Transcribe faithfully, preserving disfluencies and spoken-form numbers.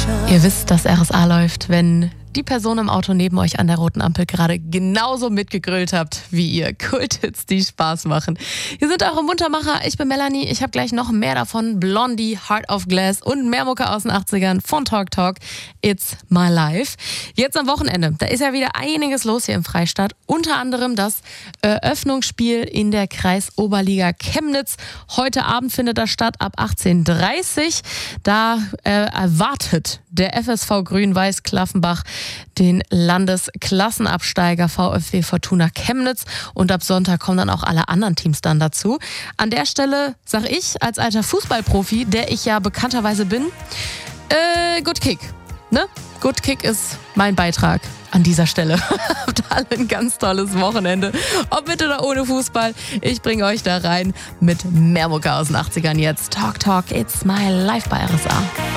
Ihr wisst, dass R S A läuft, wenn die Person im Auto neben euch an der roten Ampel gerade genauso mitgegrölt habt wie ihr. Kulthits, die Spaß machen. Hier sind eure Muntermacher. Ich bin Melanie. Ich habe gleich noch mehr davon. Blondie, Heart of Glass und mehr Mucke aus den achtzigern von Talk Talk. It's my life. Jetzt am Wochenende, da ist ja wieder einiges los hier im Freistaat. Unter anderem das Eröffnungsspiel in der Kreisoberliga Chemnitz. Heute Abend findet das statt ab achtzehn Uhr dreißig. Da äh, erwartet der F S V Grün-Weiß Klaffenbach den Landesklassenabsteiger VfW Fortuna Chemnitz, und ab Sonntag kommen dann auch alle anderen Teams dann dazu. An der Stelle sage ich als alter Fußballprofi, der ich ja bekannterweise bin, äh, Good Kick. Ne? Good Kick ist mein Beitrag an dieser Stelle. Habt alle ein ganz tolles Wochenende. Ob mit oder ohne Fußball. Ich bringe euch da rein mit mehr Mucke aus den achtzigern jetzt. Talk Talk, it's my life bei R S A.